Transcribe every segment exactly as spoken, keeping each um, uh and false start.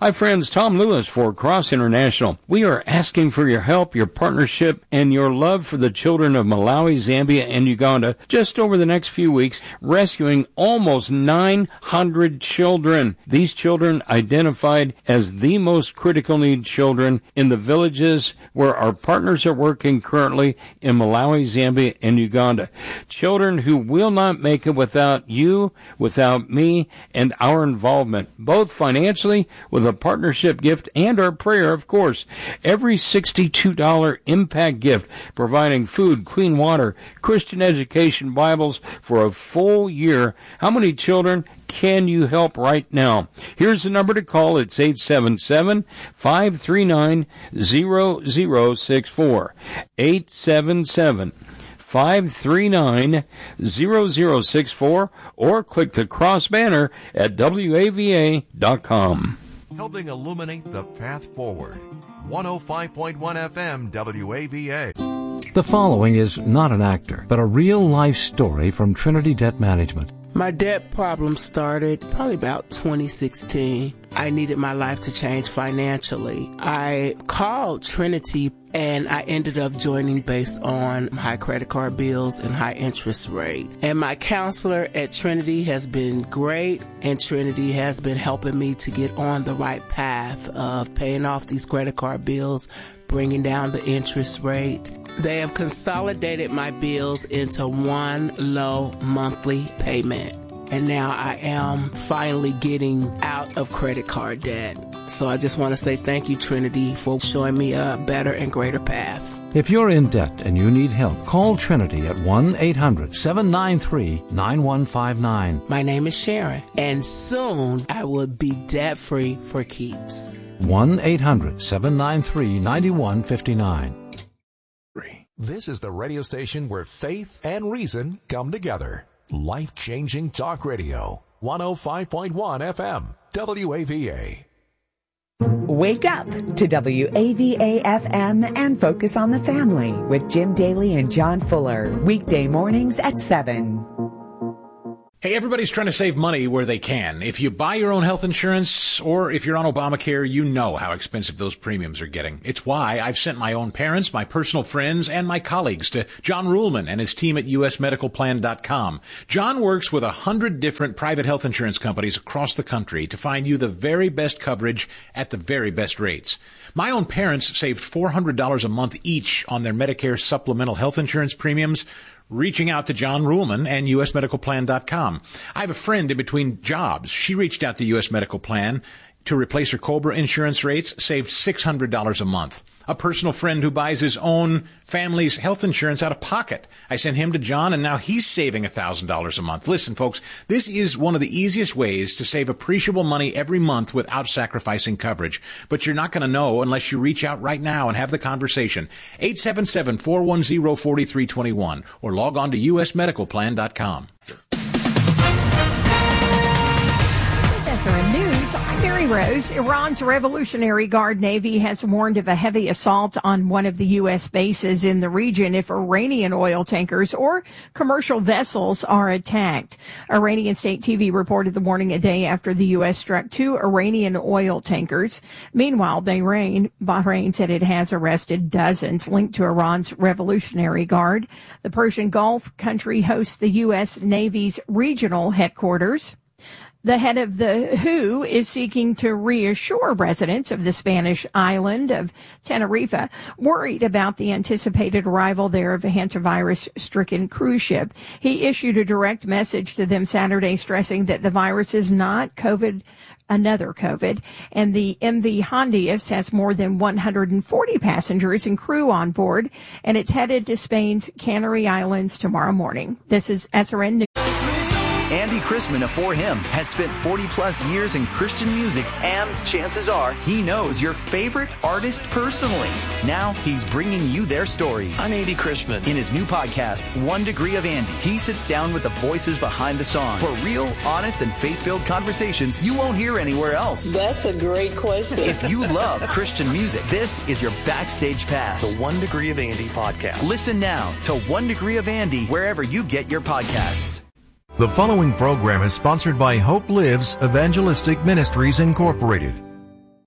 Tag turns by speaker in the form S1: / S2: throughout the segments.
S1: Hi friends, Tom Lewis for Cross International. We are asking for your help, your partnership, and your love for the children of Malawi, Zambia, and Uganda just over the next few weeks, rescuing almost nine hundred children. These children identified as the most critical need children in the villages where our partners are working currently in Malawi, Zambia, and Uganda. Children who will not make it without you, without me, and our involvement, both financially with a partnership gift and our prayer, of course. Every sixty-two dollars impact gift, providing food, clean water, Christian education, Bibles for a full year. How many children can you help right now? Here's the number to call. It's eight seven seven, five three nine, zero zero six four. eight seven seven, five three nine, zero zero six four, or click the cross banner at W A V A dot com.
S2: Helping illuminate the path forward. one oh five point one F M W A V A.
S3: The following is not an actor, but a real-life story from Trinity Debt Management.
S4: My debt problem started probably about twenty sixteen. I needed my life to change financially. I called Trinity and I ended up joining based on high credit card bills and high interest rate. And my counselor at Trinity has been great, and Trinity has been helping me to get on the right path of paying off these credit card bills, bringing down the interest rate. They have consolidated my bills into one low monthly payment. And now I am finally getting out of credit card debt. So I just want to say thank you, Trinity, for showing me a better and greater path.
S3: If you're in debt and you need help, call Trinity at one eight hundred, seven nine three, nine one five nine.
S4: My name is Sharon, and soon I will be debt-free for keeps.
S3: one eight hundred, seven nine three, nine one five nine.
S2: This is the radio station where faith and reason come together. Life-changing talk radio. one oh five point one F M. W A V A.
S5: Wake up to W A V A F M and focus on the family with Jim Daly and John Fuller. Weekday mornings at seven.
S6: Hey, everybody's trying to save money where they can. If you buy your own health insurance or if you're on Obamacare, you know how expensive those premiums are getting. It's why I've sent my own parents, my personal friends, and my colleagues to John Ruhlman and his team at U S medical plan dot com. John works with a hundred different private health insurance companies across the country to find you the very best coverage at the very best rates. My own parents saved four hundred dollars a month each on their Medicare supplemental health insurance premiums, reaching out to John Ruhlman and U S medical plan dot com. I have a friend in between jobs. She reached out to U S Medical Plan to replace her COBRA insurance rates, saved six hundred dollars a month. A personal friend who buys his own family's health insurance out of pocket. I sent him to John, and now he's saving one thousand dollars a month. Listen, folks, this is one of the easiest ways to save appreciable money every month without sacrificing coverage. But you're not going to know unless you reach out right now and have the conversation. eight seven seven, four one zero, four three two one or log on to U S medical plan dot com.
S7: That's our news. I'm Mary Rose. Iran's Revolutionary Guard Navy has warned of a heavy assault on one of the U S bases in the region if Iranian oil tankers or commercial vessels are attacked. Iranian state T V reported the warning a day after the U S struck two Iranian oil tankers. Meanwhile, Bahrain, Bahrain said it has arrested dozens linked to Iran's Revolutionary Guard. The Persian Gulf country hosts the U S Navy's regional headquarters. The head of the W H O is seeking to reassure residents of the Spanish island of Tenerife worried about the anticipated arrival there of a hantavirus-stricken cruise ship. He issued a direct message to them Saturday stressing that the virus is not COVID, another COVID, and the M V Hondius has more than one hundred forty passengers and crew on board, and it's headed to Spain's Canary Islands tomorrow morning. This is S R N News.
S8: Andy Chrisman of For Him has spent forty plus years in Christian music, and chances are he knows your favorite artist personally. Now he's bringing you their stories.
S9: I'm Andy Chrisman.
S8: In his new podcast, One Degree of Andy, he sits down with the voices behind the songs for real, honest, and faith-filled conversations you won't hear anywhere else.
S10: That's a great question.
S8: If you love Christian music, this is your backstage pass.
S9: The One Degree of Andy podcast.
S8: Listen now to One Degree of Andy wherever you get your podcasts.
S2: The following program is sponsored by Hope Lives Evangelistic Ministries, Incorporated.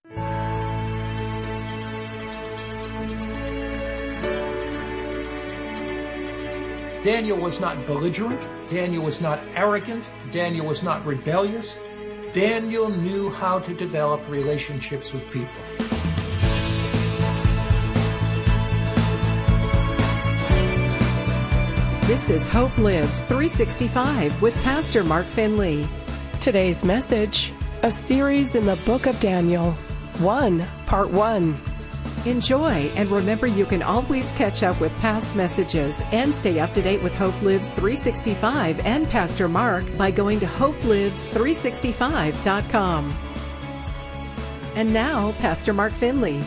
S10: Daniel was not belligerent. Daniel was not arrogant. Daniel was not rebellious. Daniel knew how to develop relationships with people.
S11: This is Hope Lives three sixty-five with Pastor Mark Finley.
S12: Today's message, a series in the book of Daniel, one, part one.
S11: Enjoy, and remember you can always catch up with past messages and stay up to date with Hope Lives three sixty-five and Pastor Mark by going to hope lives three sixty-five dot com. And now, Pastor Mark Finley.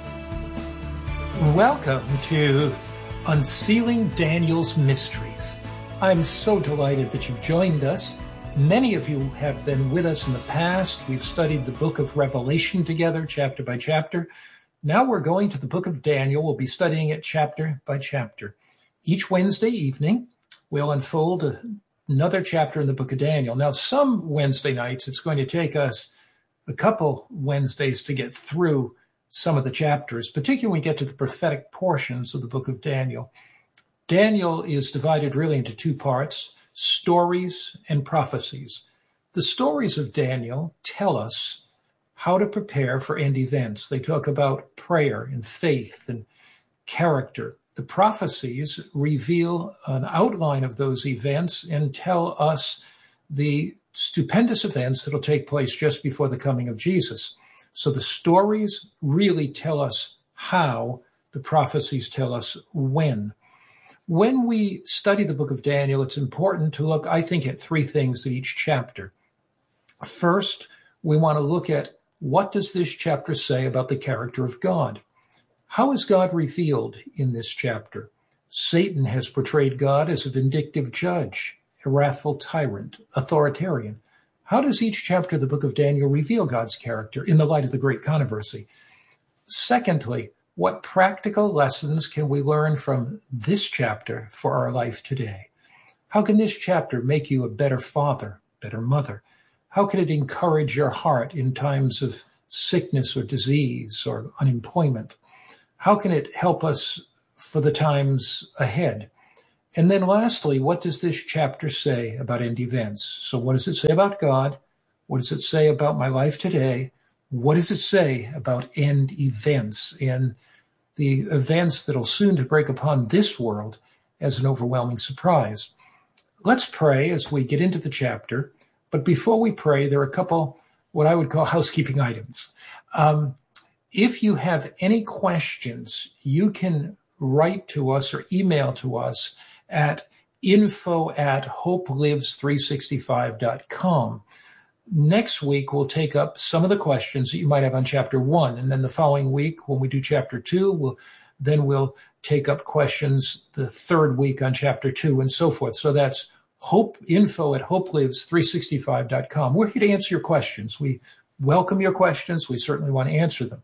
S10: Welcome to Unsealing Daniel's Mysteries. I'm so delighted that you've joined us. Many of you have been with us in the past. We've studied the book of Revelation together, chapter by chapter. Now we're going to the book of Daniel. We'll be studying it chapter by chapter. Each Wednesday evening, we'll unfold a, another chapter in the book of Daniel. Now, some Wednesday nights, it's going to take us a couple Wednesdays to get through some of the chapters, particularly when we get to the prophetic portions of the book of Daniel. Daniel is divided really into two parts, stories and prophecies. The stories of Daniel tell us how to prepare for end events. They talk about prayer and faith and character. The prophecies reveal an outline of those events and tell us the stupendous events that will take place just before the coming of Jesus. So the stories really tell us how, the prophecies tell us when. When we study the book of Daniel, it's important to look, I think, at three things in each chapter. First, we want to look at what does this chapter say about the character of God? How is God revealed in this chapter? Satan has portrayed God as a vindictive judge, a wrathful tyrant, authoritarian. How does each chapter of the book of Daniel reveal God's character in the light of the great controversy? Secondly, what practical lessons can we learn from this chapter for our life today? How can this chapter make you a better father, better mother? How can it encourage your heart in times of sickness or disease or unemployment? How can it help us for the times ahead? And then lastly, what does this chapter say about end events? So what does it say about God? What does it say about my life today? What does it say about end events and the events that will soon to break upon this world as an overwhelming surprise? Let's pray as we get into the chapter. But before we pray, there are a couple what I would call housekeeping items. Um, if you have any questions, you can write to us or email to us at info at hope lives three sixty-five dot com. Next week, we'll take up some of the questions that you might have on chapter one. And then the following week, when we do chapter two, we'll, then we'll take up questions the third week on chapter two and so forth. So that's hope info at hope lives three sixty-five dot com. We're here to answer your questions. We welcome your questions. We certainly want to answer them.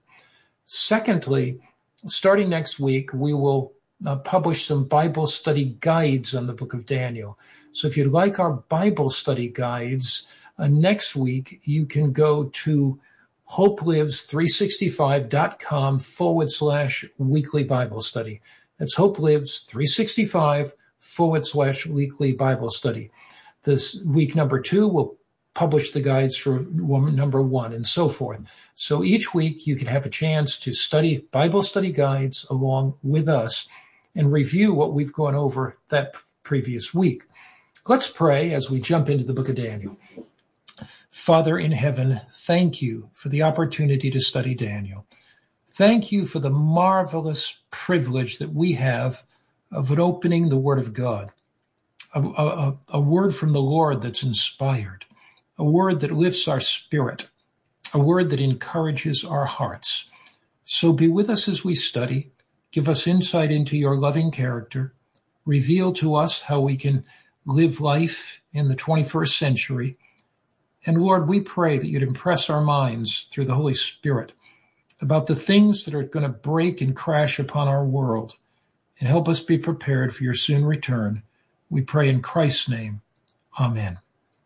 S10: Secondly, starting next week, we will uh, publish some Bible study guides on the book of Daniel. So if you'd like our Bible study guides, uh, next week you can go to hope lives three sixty-five dot com forward slash weekly Bible study. That's hope lives three sixty-five forward slash weekly Bible study. This week number two, we'll publish the guides for number one and so forth. So each week you can have a chance to study Bible study guides along with us and review what we've gone over that previous week. Let's pray as we jump into the book of Daniel. Father in heaven, thank you for the opportunity to study Daniel. Thank you for the marvelous privilege that we have of it opening the Word of God, a, a, a word from the Lord that's inspired, a word that lifts our spirit, a word that encourages our hearts. So be with us as we study. Give us insight into your loving character. Reveal to us how we can live life in the twenty-first century. And Lord, we pray that you'd impress our minds through the Holy Spirit about the things that are going to break and crash upon our world, and help us be prepared for your soon return. We pray in Christ's name. Amen.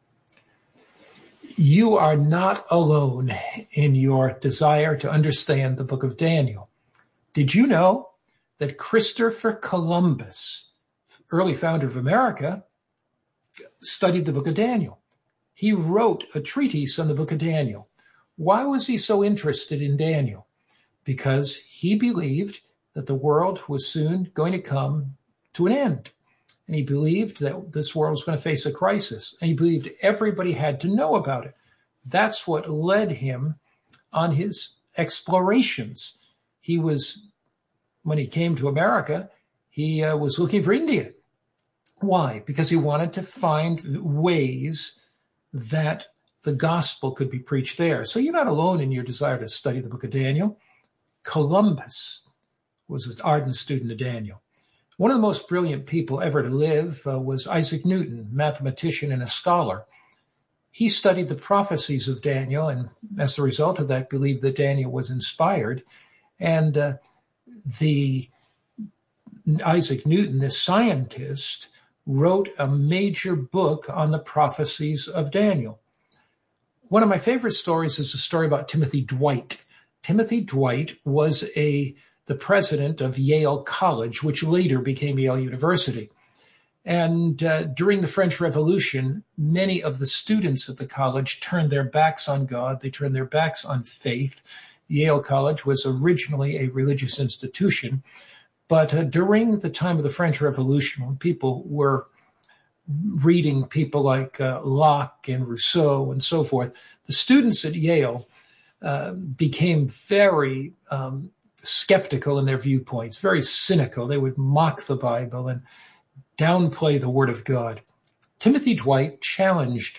S10: You are not alone in your desire to understand the book of Daniel. Did you know that Christopher Columbus early founder of America, studied the book of Daniel. He wrote a treatise on the book of Daniel. Why was he so interested in Daniel? Because he believed that the world was soon going to come to an end. And he believed that this world was going to face a crisis. And he believed everybody had to know about it. That's what led him on his explorations. He was, when he came to America, he uh, was looking for India. Why? Because he wanted to find ways that the gospel could be preached there. So you're not alone in your desire to study the book of Daniel. Columbus was an ardent student of Daniel. One of the most brilliant people ever to live uh, was Isaac Newton, mathematician and a scholar. He studied the prophecies of Daniel, and as a result of that, believed that Daniel was inspired. And uh, the Isaac Newton, this scientist, wrote a major book on the prophecies of Daniel. One of my favorite stories is a story about Timothy Dwight. Timothy Dwight was a the president of Yale College, which later became Yale University. And uh, during the French Revolution, many of the students at the college turned their backs on God. They turned their backs on faith. Yale College was originally a religious institution. But uh, during the time of the French Revolution, when people were reading people like uh, Locke and Rousseau and so forth, the students at Yale uh, became very um, skeptical in their viewpoints, very cynical. They would mock the Bible and downplay the Word of God. Timothy Dwight challenged,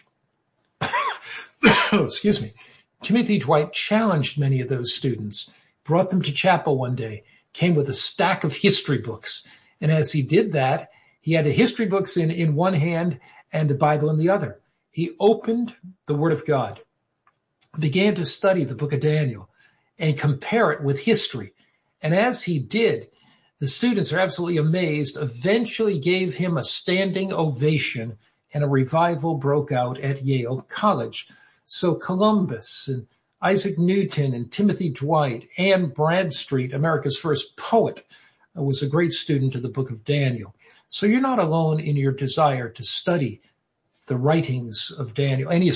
S10: oh, excuse me, Timothy Dwight challenged many of those students, brought them to chapel one day, came with a stack of history books. And as he did that, he had the history books in, in one hand and the Bible in the other. He opened the Word of God, began to study the book of Daniel and compare it with history. And as he did, the students are absolutely amazed, eventually gave him a standing ovation, and a revival broke out at Yale College. So Columbus and Isaac Newton and Timothy Dwight, Anne Bradstreet, America's first poet, was a great student of the book of Daniel. So you're not alone in your desire to study the writings of Daniel, any